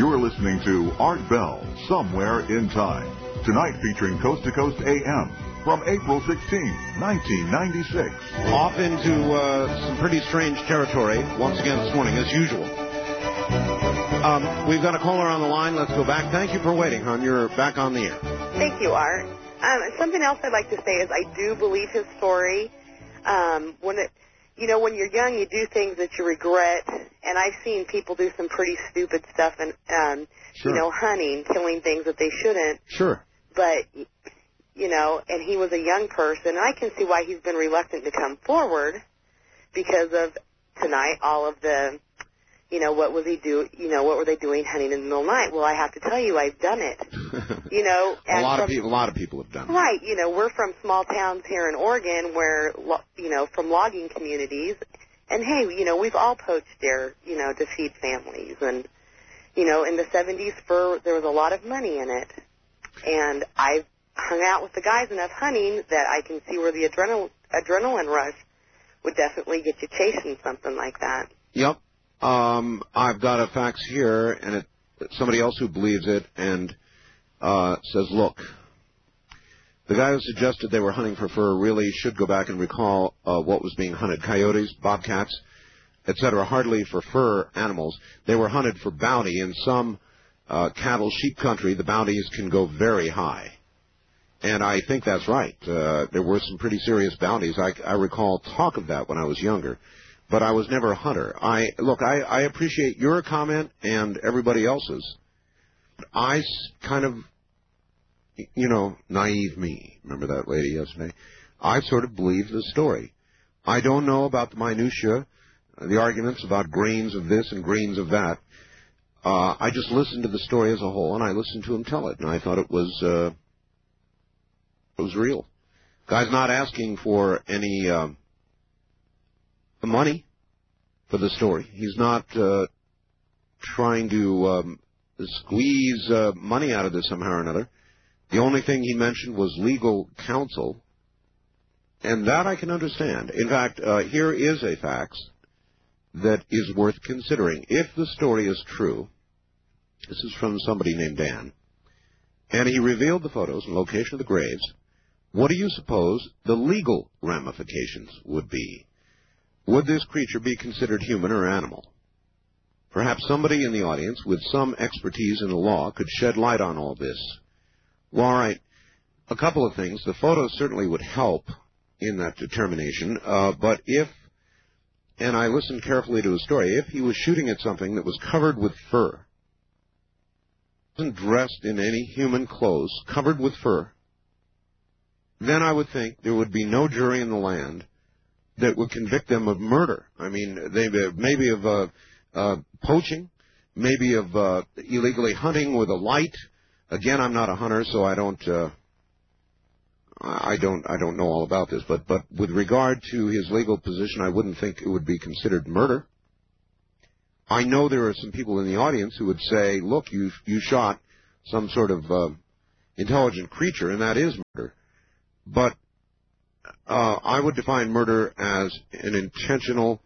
You're listening to Art Bell, Somewhere in Time. Tonight featuring Coast to Coast AM from April 16, 1996. Off into some pretty strange territory once again this morning, as usual. We've got a caller on the line. Let's go back. Thank you for waiting, hon. You're back on the air. Thank you, Art. Something else I'd like to say is I do believe his story. When you're young, you do things that you regret, and I've seen people do some pretty stupid stuff, and sure. Hunting, killing things that they shouldn't. Sure. But and he was a young person, and I can see why he's been reluctant to come forward because of tonight all of the. What was he do? What were they doing hunting in the middle of the night? Well, I have to tell you, I've done it. And a lot of people have done it. Right. We're from small towns here in Oregon where, from logging communities. And, hey, we've all poached deer, to feed families. And, in the 70s, there was a lot of money in it. And I've hung out with the guys enough hunting that I can see where the adrenaline rush would definitely get you chasing something like that. Yep. I've got a fax here, and somebody else who believes it, and says, look, the guy who suggested they were hunting for fur really should go back and recall what was being hunted. Coyotes, bobcats, etc., hardly for fur animals. They were hunted for bounty. In some cattle, sheep country, the bounties can go very high. And I think that's right. There were some pretty serious bounties. I recall talk of that when I was younger. But I was never a hunter. I appreciate your comment and everybody else's. I kind of, naive me. Remember that lady yesterday? I sort of believe the story. I don't know about the minutiae, the arguments about grains of this and grains of that. I just listened to the story as a whole, and I listened to him tell it, and I thought it was real. Guy's not asking for any money for the story. He's not trying to squeeze money out of this somehow or another. The only thing he mentioned was legal counsel, and that I can understand. In fact, here is a fax that is worth considering. If the story is true, this is from somebody named Dan, and he revealed the photos and location of the graves, what do you suppose the legal ramifications would be? Would this creature be considered human or animal? Perhaps somebody in the audience with some expertise in the law could shed light on all this. Well, all right, a couple of things. The photos certainly would help in that determination, but if, and I listened carefully to his story, if he was shooting at something that was covered with fur, wasn't dressed in any human clothes, covered with fur, then I would think there would be no jury in the land that would convict them of murder. I mean, maybe of poaching, maybe of illegally hunting with a light. Again, I'm not a hunter, so I don't know all about this. But with regard to his legal position, I wouldn't think it would be considered murder. I know there are some people in the audience who would say, look, you shot some sort of intelligent creature, and that is murder. But I would define murder as an intentional,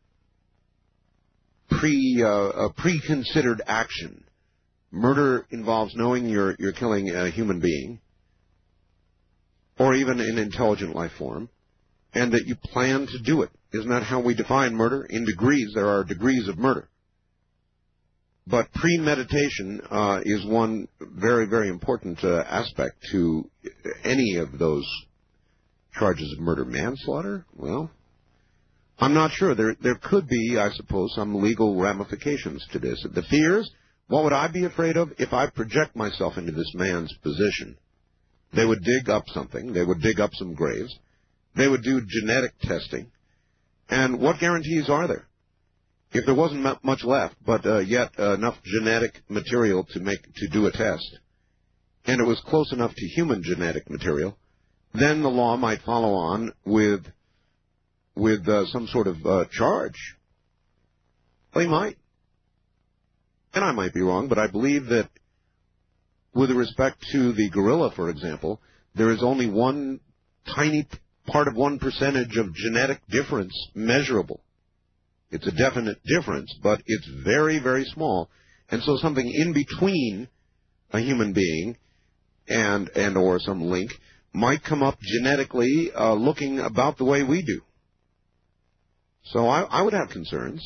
pre-considered action. Murder involves knowing you're killing a human being, or even an intelligent life form, and that you plan to do it. Isn't that how we define murder? In degrees, there are degrees of murder. But premeditation is one very, very important aspect to any of those charges of murder. Manslaughter? Well, I'm not sure. There could be, I suppose, some legal ramifications to this. The fears, what would I be afraid of if I project myself into this man's position? They would dig up something. They would dig up some graves. They would do genetic testing. And what guarantees are there? If there wasn't much left, but yet enough genetic material to do a test, and it was close enough to human genetic material, then the law might follow on with some sort of charge. They might. And I might be wrong, but I believe that with respect to the gorilla, for example, there is only one tiny part of 1% of genetic difference measurable. It's a definite difference, but it's very, very small. And so something in between a human being and or some link might come up genetically looking about the way we do. So I would have concerns.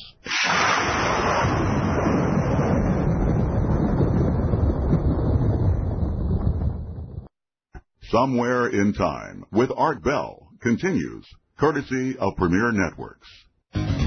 Somewhere in Time with Art Bell continues, courtesy of Premier Networks.